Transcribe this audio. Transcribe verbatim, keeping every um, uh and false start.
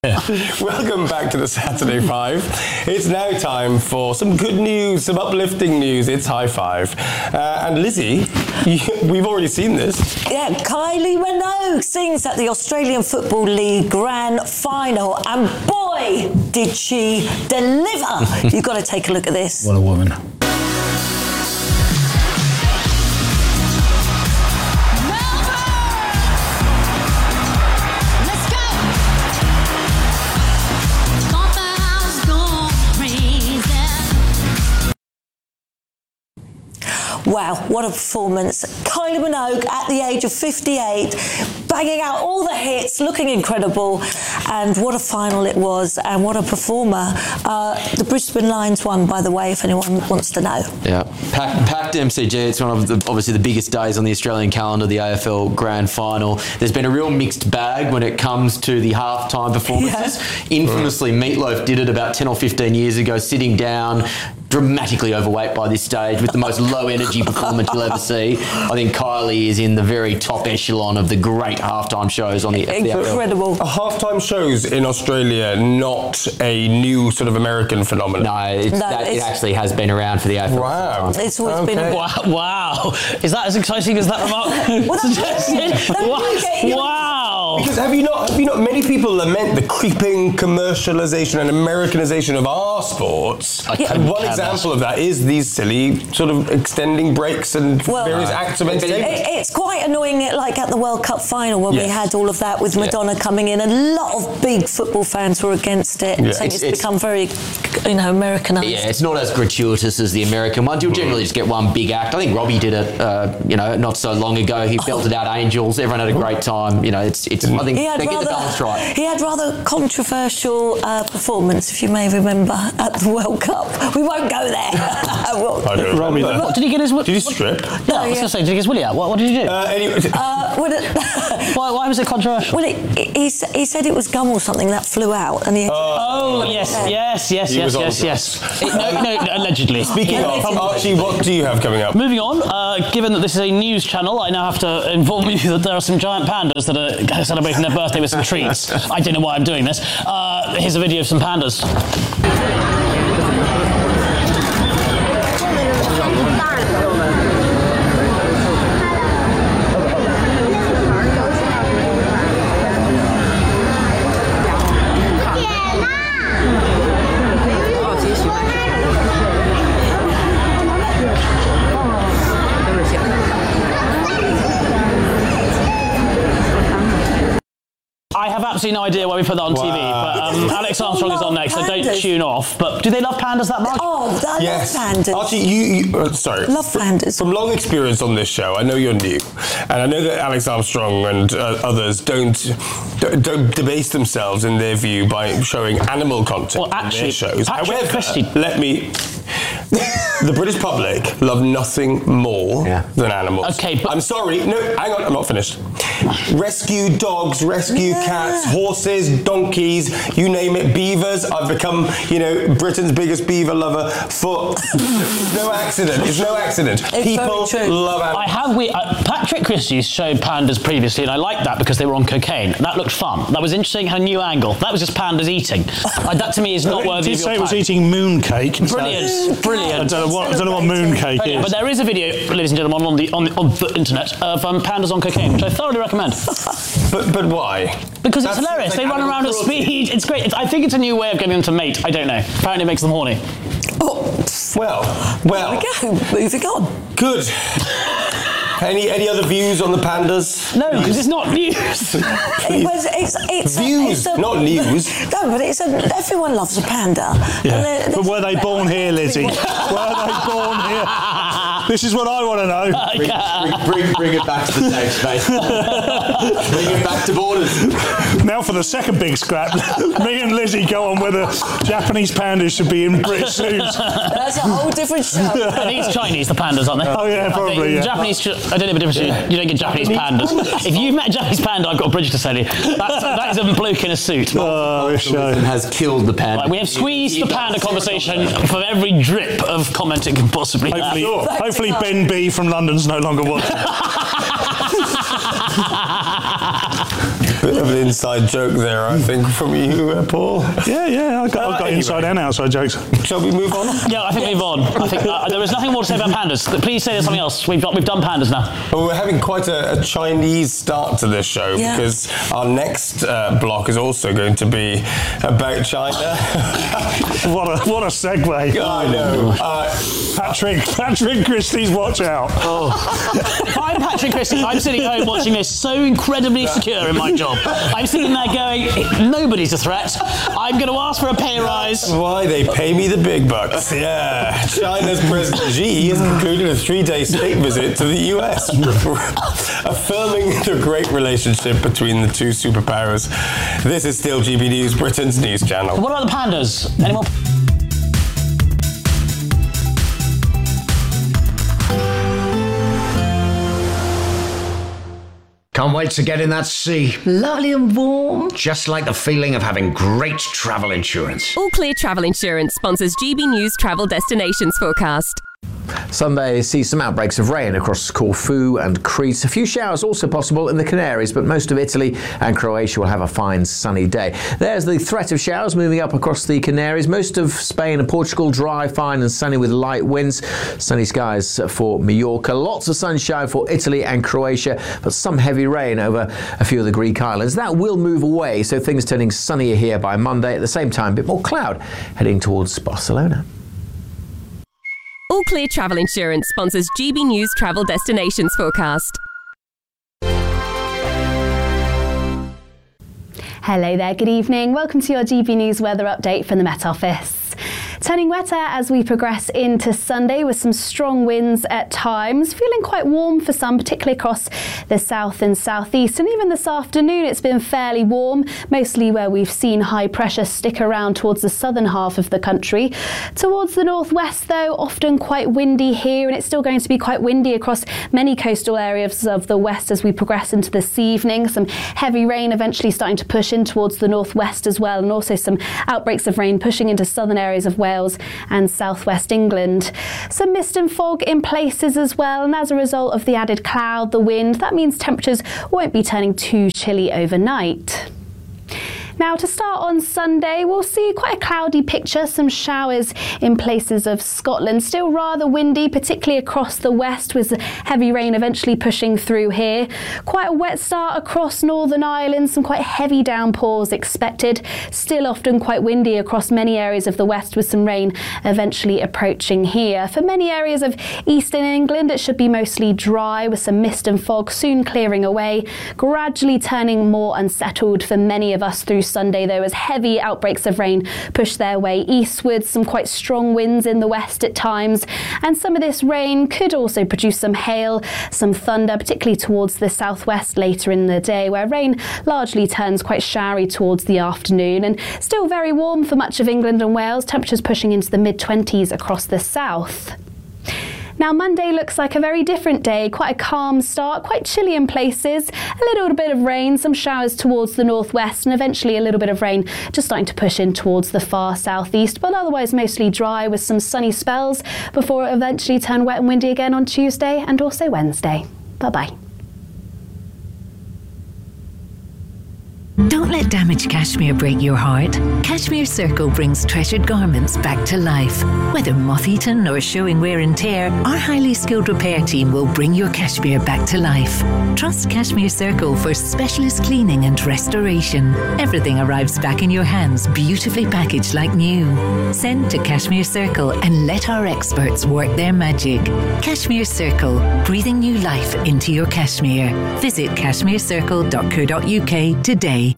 Welcome back to the Saturday Five. It's now time for some good news, some uplifting news. It's High Five. Uh, and Lizzie, you, we've already seen this. Yeah, Kylie Minogue sings at the Australian Football League Grand Final, and boy, did she deliver. You've got to take a look at this. What a woman. Wow, what a performance. Kylie Minogue at the age of fifty-eight, banging out all the hits, looking incredible, and what a final it was, and what a performer. Uh, the Brisbane Lions won, by the way, if anyone wants to know. Yeah, packed, packed M C G. It's one of the, obviously the biggest days on the Australian calendar, the A F L Grand Final. There's been a real mixed bag when it comes to the halftime performances. Yeah. Infamously, Meatloaf did it about ten or fifteen years ago, sitting down, dramatically overweight by this stage, with the most low energy performance you'll ever see. I think Kylie is in the very top echelon of the great halftime shows on the, the incredible. Are halftime shows in Australia not a new sort of American phenomenon? No, it's, no that, it's, it actually has been around for the A F L. Wow. It's always okay. been a... Wow, wow. Is that as exciting as that remark well, suggested? Wow. wow. Because have you not, have you not, many people lament the creeping commercialisation and Americanization of our sports. Yeah. And one example of that is these silly sort of extending breaks and well, various acts of entertainment. It, it's quite annoying, like at the World Cup final when yes. we had all of that with Madonna yeah. coming in. A lot of big football fans were against it. Yeah. Saying it's, it's, it's become very, you know, Americanized. Yeah, it's not as gratuitous as the American ones. You'll generally just get one big act. I think Robbie did it, uh, you know, not so long ago. He belted oh. out Angels. Everyone had a great time. You know, it's, it's I think they rather, get the balance right. He had rather controversial uh, performance, if you may remember, at the World Cup. We won't go there. well, Robbie, what, did he get his... Did he strip? No, no I was yeah. going to say, did he get his willy out? What, what did he do? Uh, anyway. uh, well, it, why, why was it controversial? Well, it, it, he, he said it was gum or something that flew out. And he had oh, oh yes, yes, yes, yes, yes, yes. It, no, no, allegedly. Speaking of, Archie, what do you have coming up? Moving on, uh, given that this is a news channel, I now have to inform you that there are some giant pandas that are celebrating their birthday with some treats. I don't know why I'm doing this. Uh, here's a video of some pandas. I have absolutely no idea why we put that on wow. T V, but um, Alex Armstrong is on next, so don't tune off. But do they love pandas that much? Oh, I yes. love pandas. Archie, you, you uh, sorry. Love pandas. From long experience on this show, I know you're new, and I know that Alex Armstrong and uh, others don't, don't don't debase themselves in their view by showing animal content well, actually, in their shows. Patrick However, Christie. let me. The British public love nothing more yeah. than animals. Okay, but I'm sorry. No, hang on. I'm not finished. Rescue dogs, rescue yeah. cats, horses, donkeys, you name it. Beavers. I've become, you know, Britain's biggest beaver lover. For it's no accident. It's no accident. It's People love animals. I have. We uh, Patrick Christie showed pandas previously, and I liked that because they were on cocaine. That looked fun. That was interesting. Had a new angle. That was just pandas eating. Like, that to me is not worthy of your time. Did you say it was eating moon cake? Brilliant. So, Brilliant. I don't know what, I don't know what moon cake is. But there is a video, ladies and gentlemen, on the on the, on the internet of um, pandas on cocaine, which I thoroughly recommend. But but why? Because That's it's hilarious. like they run around cruelty. at speed. It's great. It's, I think it's a new way of getting them to mate. I don't know. Apparently, it makes them horny. Oh, well, well. There we go. Moving on. Good. Any any other views on the pandas? No, because it's not news. it was, it's, it's views, a, it's a, not news. No, but it's a, everyone loves a panda. Yeah. They're, they're but were they born here, Lizzie? Were they born here? This is what I want to know. Bring, bring, bring, bring it back to the safe space. Bring it back to borders. Now for the second big scrap. Me and Lizzie go on whether Japanese pandas should be in British zoos. That's a whole different show. I think it's Chinese, the pandas, aren't they? Oh yeah, probably. Yeah. Japanese. I don't know the difference. Yeah. You don't get Japanese pandas. If you've met a Japanese panda, I've got a bridge to sell you. That's, that is a bloke in a suit. Oh, this show has killed the panda. Right, we have squeezed the panda conversation for every drip of comment it can possibly have. Hopefully, sure. hopefully Ben B from London's no longer watching. But of an inside joke there, I think, from you, uh, Paul. Yeah, yeah, I got, I got Anyway. inside and outside jokes. Shall we move on? Yeah, I think move on. I think uh, there is nothing more to say about pandas. Please say there's something else. We've got, we've done pandas now. Well, we're having quite a, a Chinese start to this show Yeah. because our next uh, block is also going to be about China. What a what a segue. I know. Uh, Patrick, Patrick Christie's watch out. If I'm Patrick Christie, I'm sitting at home watching this so incredibly secure in my job. I'm sitting there going, nobody's a threat. I'm going to ask for a pay rise. Why they pay me the big bucks. Yeah. China's President Xi has concluded a three-day state visit to the U S, affirming the great relationship between the two superpowers. This is still G B News, Britain's news channel. What about the pandas? Any more? Can't wait to get in that sea. Lovely and warm. Just like the feeling of having great travel insurance. All Clear Travel Insurance sponsors G B News Travel Destinations Forecast. Sunday sees some outbreaks of rain across Corfu and Crete. A few showers also possible in the Canaries, but most of Italy and Croatia will have a fine sunny day. There's the threat of showers moving up across the Canaries. Most of Spain and Portugal dry, fine and sunny with light winds. Sunny skies for Mallorca. Lots of sunshine for Italy and Croatia, but some heavy rain over a few of the Greek islands. That will move away, so things turning sunnier here by Monday. At the same time, a bit more cloud heading towards Barcelona. All Clear Travel Insurance sponsors G B News Travel Destinations Forecast. Hello there, good evening. Welcome to your G B News weather update from the Met Office. Turning wetter as we progress into Sunday with some strong winds at times. Feeling quite warm for some, particularly across the south and southeast. And even this afternoon it's been fairly warm, mostly where we've seen high pressure stick around towards the southern half of the country. Towards the northwest though, often quite windy here, and it's still going to be quite windy across many coastal areas of the west as we progress into this evening. Some heavy rain eventually starting to push in towards the northwest as well, and also some outbreaks of rain pushing into southern areas of Wales and southwest England. Some mist and fog in places as well, and as a result of the added cloud, the wind, that means temperatures won't be turning too chilly overnight. Now, to start on Sunday, we'll see quite a cloudy picture, some showers in places of Scotland. Still rather windy, particularly across the west, with heavy rain eventually pushing through here. Quite a wet start across Northern Ireland, some quite heavy downpours expected. Still often quite windy across many areas of the west, with some rain eventually approaching here. For many areas of eastern England, it should be mostly dry, with some mist and fog soon clearing away, gradually turning more unsettled for many of us through Sunday, though, as heavy outbreaks of rain push their way eastwards. Some quite strong winds in the west at times, and some of this rain could also produce some hail, some thunder, particularly towards the southwest later in the day, where rain largely turns quite showery towards the afternoon. And still very warm for much of England and Wales, temperatures pushing into the mid twenties across the south. Now, Monday looks like a very different day, quite a calm start, quite chilly in places, a little bit of rain, some showers towards the northwest, and eventually a little bit of rain just starting to push in towards the far southeast, but otherwise mostly dry with some sunny spells before it eventually turn wet and windy again on Tuesday and also Wednesday. Bye-bye. Don't let damaged cashmere break your heart. Cashmere Circle brings treasured garments back to life. Whether moth-eaten or showing wear and tear, our highly skilled repair team will bring your cashmere back to life. Trust Cashmere Circle for specialist cleaning and restoration. Everything arrives back in your hands, beautifully packaged like new. Send to Cashmere Circle and let our experts work their magic. Cashmere Circle, breathing new life into your cashmere. Visit cashmere circle dot co dot uk today.